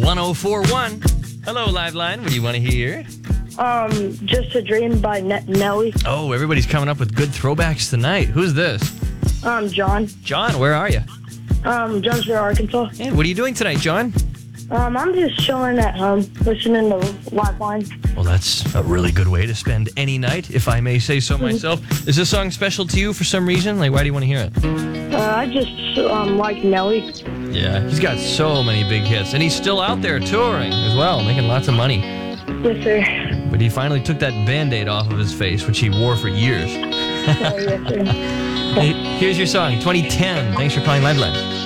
1041. Hello, Liveline. What do you want to hear? Just a Dream by Nelly. Oh, everybody's coming up with good throwbacks tonight. Who's this? John. John, where are you? Jonesboro, Arkansas. Hey, what are you doing tonight, John? I'm just chilling at home, listening to Lifeline. Well, that's a really good way to spend any night, if I may say so myself. Is this song special to you for some reason? Like, why do you want to hear it? I just like Nelly. Yeah, he's got so many big hits, and he's still out there touring as well, making lots of money. Yes, sir. But he finally took that Band-Aid off of his face, which he wore for years. Yes, sir. Hey, here's your song, 2010. Thanks for calling Liveline.